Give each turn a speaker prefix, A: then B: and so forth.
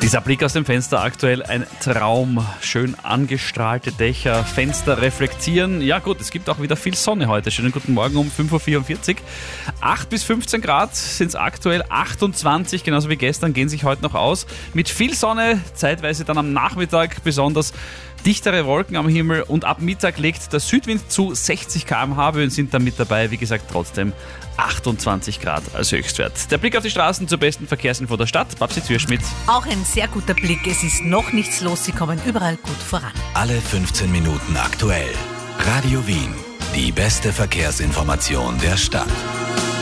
A: Dieser Blick aus dem Fenster aktuell ein Traum. Schön angestrahlte Dächer, Fenster reflektieren. Ja gut, es gibt auch wieder viel Sonne heute. Schönen guten Morgen um 5.44 Uhr. 8 bis 15 Grad sind es aktuell, 28, genauso wie gestern, gehen sich heute noch aus. Mit viel Sonne, zeitweise dann am Nachmittag besonders dichtere Wolken am Himmel und ab Mittag legt der Südwind zu. 60 km/h Böen sind da mit dabei. Wie gesagt, trotzdem 28 Grad als Höchstwert. Der Blick auf die Straßen zur besten Verkehrsinfo der Stadt. Babsi Zürschmidt.
B: Auch ein sehr guter Blick. Es ist noch nichts los. Sie kommen überall gut voran.
C: Alle 15 Minuten aktuell. Radio Wien. Die beste Verkehrsinformation der Stadt.